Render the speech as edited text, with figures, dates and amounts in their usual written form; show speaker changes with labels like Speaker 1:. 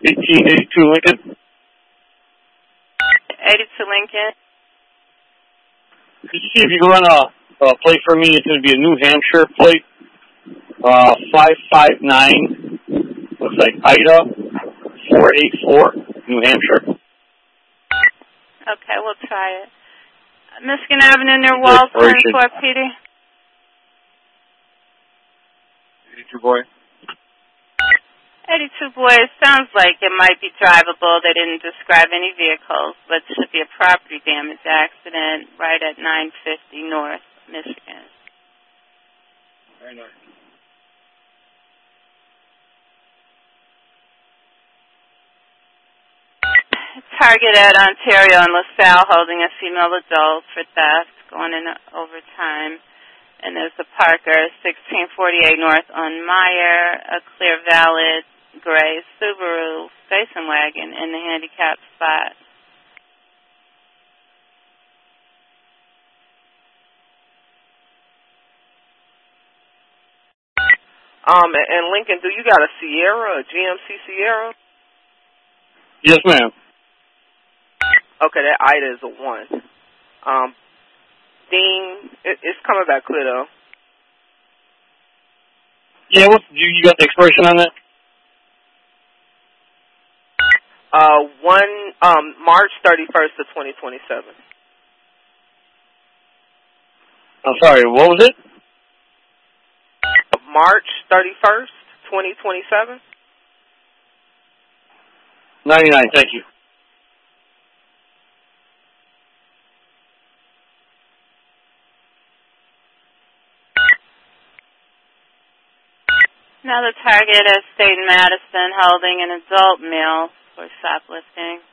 Speaker 1: 1882 Lincoln.
Speaker 2: 82 Lincoln.
Speaker 1: Could you see if you can run a plate for me? It's going to be a New Hampshire plate. 559. Looks like Ida. 484. New Hampshire.
Speaker 2: Okay, we'll try it. Michigan Avenue near Walton, Fort Petey.
Speaker 1: 82 boy.
Speaker 2: 82 boys. Sounds like it might be drivable. They didn't describe any vehicles, but it should be a property damage accident right at 950 North, Michigan.
Speaker 1: Very nice.
Speaker 2: Target at Ontario and LaSalle holding a female adult for theft, going in overtime. And there's the Parker, 1648 North on Meyer, a clear valid gray Subaru station wagon in the handicapped spot.
Speaker 3: And Lincoln, do you got a Sierra, a GMC Sierra?
Speaker 1: Yes, ma'am.
Speaker 3: Okay, that Ida is a 1. Dean, it's coming back clear though.
Speaker 1: Yeah, you got the expiration on that?
Speaker 3: March 31st of 2027.
Speaker 1: I'm sorry, what was it?
Speaker 3: March 31st, 2027.
Speaker 1: 99, thank you.
Speaker 2: Now the target is State Madison holding an adult male for shoplifting.